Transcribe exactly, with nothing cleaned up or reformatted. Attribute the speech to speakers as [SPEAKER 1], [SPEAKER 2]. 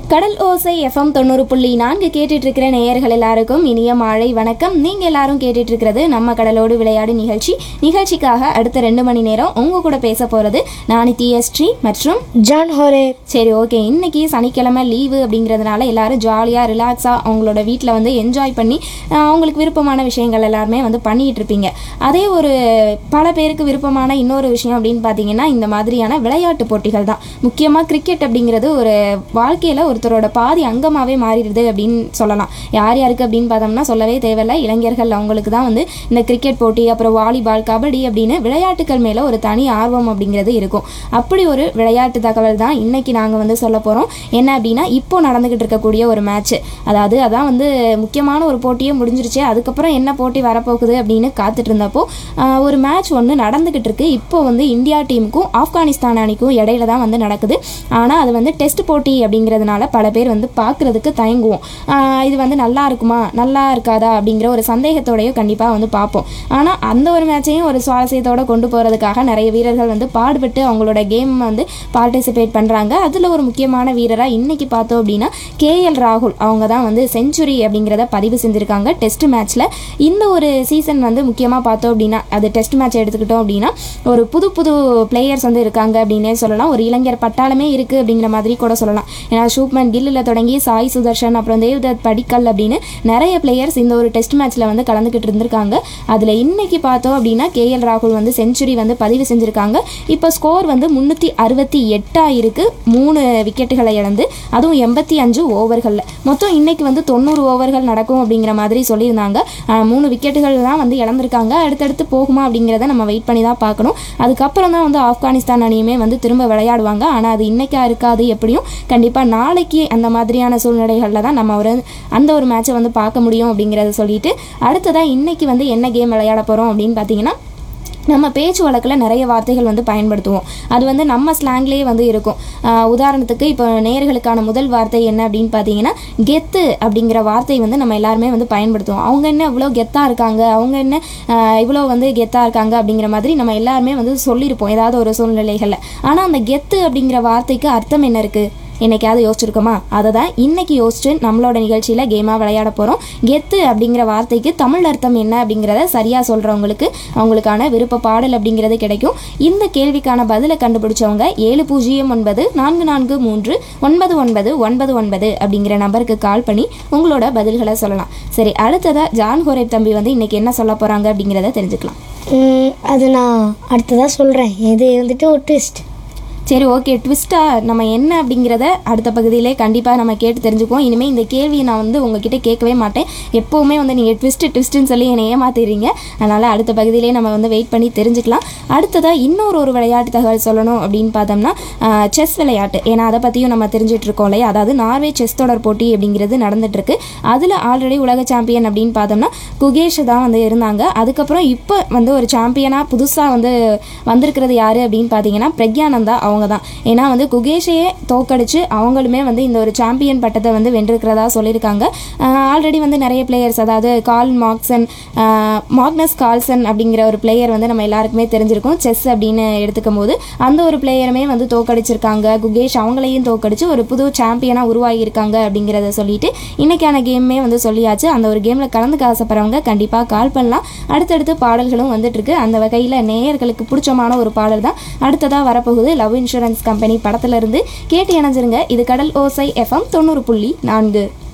[SPEAKER 1] கடல் ஓசை எஃப்எம் தொண்ணூறு புள்ளி நான்கு கேட்டுட்டு இருக்கிற நேயர்கள் எல்லாருக்கும் இனிய மாலை வணக்கம். நீங்க எல்லாரும் கேட்டுட்டு இருக்கிறது நம்ம கடலோடு விளையாடு நிகழ்ச்சி. நிகழ்ச்சிக்காக அடுத்த ரெண்டு மணி நேரம் உங்க கூட பேச போறது நான் டிஎஸ்டி மற்றும்
[SPEAKER 2] ஜான் ஹோரே.
[SPEAKER 1] சரி, ஓகே. இன்னைக்கு சனிக்கிழமை லீவு அப்படிங்கிறதுனால எல்லாரும் ஜாலியா ரிலாக்ஸா அவங்களோட வீட்டில் வந்து என்ஜாய் பண்ணி அவங்களுக்கு விருப்பமான விஷயங்கள் எல்லாருமே வந்து பண்ணிட்டு இருப்பீங்க. அதே ஒரு பல பேருக்கு விருப்பமான இன்னொரு விஷயம் அப்படின்னு பார்த்தீங்கன்னா இந்த மாதிரியான விளையாட்டு போட்டிகள் தான். முக்கியமாக கிரிக்கெட் அப்படிங்கிறது ஒரு வாழ்க்கையில் ஒருத்தரோட பாதி அங்கமாகவே மாறிடுது அப்படின்னு சொல்லலாம். யார் யாருக்கு அப்படின்னு பார்த்தோம்னா சொல்லவே தேவையில்லை, இளைஞர்கள் அவங்களுக்கு தான் வந்து இந்த கிரிக்கெட் போட்டி, அப்புறம் வாலிபால், கபடி அப்படின்னு விளையாட்டுகள் மேலே ஒரு தனி ஆர்வம் அப்படிங்கிறது இருக்கும். அப்படி ஒரு விளையாட்டு தகவல் தான் இன்னைக்கு நாங்கள் வந்து சொல்ல போகிறோம். என்ன அப்படின்னா, இப்போ நடந்துக்கிட்டு இருக்கக்கூடிய ஒரு மேட்ச்சு, அதாவது அதான் வந்து முக்கியமான ஒரு போட்டியே முடிஞ்சிருச்சு. அதுக்கப்புறம் என்ன போட்டி வரப்போகுது அப்படின்னு காத்துட்டு இருந்தப்போ ஒரு மேட்ச் ஒன்று நடந்துக்கிட்டு இருக்கு. இப்போ வந்து இந்தியா டீமுக்கும் ஆப்கானிஸ்தான் அணிக்கும் இடையில தான் வந்து நடக்குது. ஆனால் அது வந்து டெஸ்ட் போட்டி அப்படிங்கிறதுனால பல பேர் வந்து பார்க்குறதுக்கு தயங்குவோம். இது வந்து நல்லா இருக்குமா நல்லா இருக்காதா அப்படிங்கிற ஒரு சந்தேகத்தோடையும் கண்டிப்பாக வந்து பார்ப்போம். ஆனால் அந்த ஒரு மேட்சையும் ஒரு சுவாரஸ்யத்தோடு கொண்டு போகிறதுக்காக நிறைய வீரர்கள் வந்து பாடுபட்டு அவங்களோட கேம் வந்து பார்ட்டிசிபேட் பண்ணுறாங்க. அதில் ஒரு முக்கியமான வீரராக இன்றைக்கி பார்த்தோம் அப்படின்னா கே எல் ராகுல் அவங்க தான் வந்து செஞ்சுரி அப்படிங்கிறத பதிவு செஞ்சுருக்காங்க டெஸ்ட் மேட்ச்சில். இந்த ஒரு சீசன் வந்து முக்கியமாக பார்த்தோம் அப்படின்னா அது டெஸ்ட் மேட்ச் எடுத்துக்கிட்டோம் அப்படின்னா ஒரு புது புது பிளேயர்ஸ் வந்து இருக்காங்க அப்படின்னே சொல்லலாம். ஒரு இளைஞர் பட்டாளமே இருக்குது அப்படிங்கிற மாதிரி கூட சொல்லலாம். ஏன்னா சூப்மன் கில்லில் தொடங்கி சாய் சுதர்ஷன், அப்புறம் தேவ்தத் படிக்கல் அப்படின்னு நிறைய பிளேயர்ஸ் இந்த ஒரு டெஸ்ட் மேட்ச்சில் வந்து கலந்துக்கிட்டு இருந்திருக்காங்க. அதில் இன்னைக்கு பார்த்தோம் அப்படின்னா கே எல் ராகுல் வந்து செஞ்சுரி வந்து பதிவு செஞ்சுருக்காங்க. இப்போ ஸ்கோர் வந்து முந்நூற்றி அறுபத்தி எட்டாக இருக்குது. மூணு விக்கெட்டுகளை இழந்து, அதுவும் எண்பத்தி அஞ்சு ஓவர்களில். மொத்தம் இன்னைக்கு வந்து தொண்ணூறு ஓவர்கள் நடக்கும் அப்படிங்கிற மாதிரி சொல்லியிருந்தாங்க. மூணு விக்கெட்டுகள் தான் வந்து இழந்திருக்காங்க. அடுத்தடுத்து போகுமா அப்படிங்கிறத நம்ம வெயிட் பண்ணி தான் பார்க்கணும். அதுக்கப்புறம் தான் வந்து ஆப்கானிஸ்தான் அணியுமே வந்து திரும்ப விளையாடுவாங்க. ஆனால் அது இன்னைக்கா இருக்காது, எப்படியும் கண்டிப்பாக நாளைக்கு அந்த மாதிரியான சூழ்நிலைகளில் தான் நம்ம ஒரு அந்த ஒரு மேட்சை வந்து பார்க்க முடியும் அப்படிங்கிறத சொல்லிட்டு, அடுத்ததாக இன்னைக்கு வந்து என்ன கேம் விளையாட போகிறோம் அப்படின்னு பார்த்தீங்கன்னா, நம்ம பேச்சு வழக்கில் நிறைய வார்த்தைகள் வந்து பயன்படுத்துவோம். அது வந்து நம்ம ஸ்லாங்லேயே வந்து இருக்கும். உதாரணத்துக்கு இப்போ நேயர்களுக்கான முதல் வார்த்தை என்ன அப்படின்னு பார்த்தீங்கன்னா கெத்து அப்படிங்கிற வார்த்தை வந்து நம்ம எல்லாருமே வந்து பயன்படுத்துவோம். அவங்க என்ன இவ்வளோ கெத்தாக இருக்காங்க, அவங்க என்ன இவ்வளோ வந்து கெத்தாக இருக்காங்க அப்படிங்கிற மாதிரி நம்ம எல்லாருமே வந்து சொல்லியிருப்போம் ஏதாவது ஒரு சூழ்நிலைகளில். ஆனால் அந்த கெத்து அப்படிங்கிற வார்த்தைக்கு அர்த்தம் என்ன இருக்குது என்னைக்காவது யோசிச்சிருக்கோமா? அதை தான் இன்னைக்கு யோசிச்சு நம்மளோட நிகழ்ச்சியில் கேமாக விளையாட போகிறோம். கெத்து அப்படிங்கிற வார்த்தைக்கு தமிழ் அர்த்தம் என்ன அப்படிங்கிறத சரியாக சொல்கிறவங்களுக்கு அவங்களுக்கான விருப்ப பாடல் அப்படிங்கிறது கிடைக்கும். இந்த கேள்விக்கான பதிலை கண்டுபிடிச்சவங்க ஏழு பூஜ்ஜியம் ஒன்பது நான்கு நான்கு மூன்று ஒன்பது ஒன்பது ஒன்பது ஒன்பது அப்படிங்கிற நம்பருக்கு கால் பண்ணி உங்களோட பதில்களை சொல்லலாம். சரி, அடுத்ததாக ஜான் ஹோரேப் தம்பி வந்து இன்னைக்கு என்ன சொல்ல போகிறாங்க அப்படிங்கிறத தெரிஞ்சுக்கலாம்.
[SPEAKER 2] அது நான் அடுத்ததாக சொல்கிறேன். இது வந்துட்டு ஒரு ட்விஸ்ட்.
[SPEAKER 1] சரி, ஓகே. ட்விஸ்ட்டாக நம்ம என்ன அப்படிங்கிறத அடுத்த பகுதியிலே கண்டிப்பாக நம்ம கேட்டு தெரிஞ்சுக்குவோம். இனிமேல் இந்த கேள்வியை நான் வந்து உங்ககிட்ட கேட்கவே மாட்டேன். எப்போவுமே வந்து நீங்கள் ட்விஸ்ட்டு ட்விஸ்ட்டுன்னு சொல்லி என்னை ஏமாத்திடுறீங்க. அதனால் அடுத்த பகுதியிலே நம்ம வந்து வெயிட் பண்ணி தெரிஞ்சுக்கலாம். அடுத்ததாக இன்னொரு ஒரு விளையாட்டு தகவல் சொல்லணும் அப்படின்னு பார்த்தோம்னா செஸ் விளையாட்டு. ஏன்னா அதை பற்றியும் நம்ம தெரிஞ்சுட்டு இருக்கோம் இல்லையா? அதாவது நார்வே செஸ் தொடர் போட்டி அப்படிங்கிறது நடந்துகிட்ருக்கு. அதில் ஆல்ரெடி உலக சாம்பியன் அப்படின்னு பார்த்தோம்னா குகேஷ் தான் வந்து இருந்தாங்க. அதுக்கப்புறம் இப்போ வந்து ஒரு சாம்பியனாக புதுசாக வந்து வந்திருக்கிறது யார் அப்படின்னு பார்த்தீங்கன்னா பிரக்யானந்தா அவங்க தான். ஏன்னா வந்து குகேஷையே தோக்கடிச்சு அவங்களுமே வந்து இந்த ஒரு சாம்பியன் பட்டத்தை வந்து வென்றிருக்கிறதா சொல்லியிருக்காங்க. ஆல்ரெடி வந்து நிறைய பிளேயர்ஸ், அதாவது கால் மார்க்சன் மாக்னஸ் கால்சன் அப்படிங்கிற ஒரு பிளேயர் வந்து நம்ம எல்லாருக்குமே தெரிஞ்சிருக்கும். செஸ் அப்படின்னு எடுத்துக்கும் போது அந்த ஒரு பிளேயருமே வந்து தோக்கடிச்சிருக்காங்க. குகேஷ் அவங்களையும் தோக்கடிச்சு ஒரு புது சாம்பியனாக உருவாகியிருக்காங்க அப்படிங்கிறத சொல்லிட்டு இன்னைக்கான கேமே வந்து சொல்லியாச்சு. அந்த ஒரு கேமில் கலந்துக்க ஆசைப்படுறவங்க கண்டிப்பாக கால் பண்ணலாம். அடுத்தடுத்து பாடல்களும் வந்துட்டு இருக்கு. அந்த வகையில் நேயர்களுக்கு பிடிச்சமான ஒரு பாடல் தான் அடுத்ததாக வரப்போகுது. லவ் இன்சூரன்ஸ் கம்பெனி படத்துல இருந்து கேட்டு இணைஞ்சிருங்க. இது கடல் ஓசை எஃப்எம் தொண்ணூறு புள்ளி நான்கு.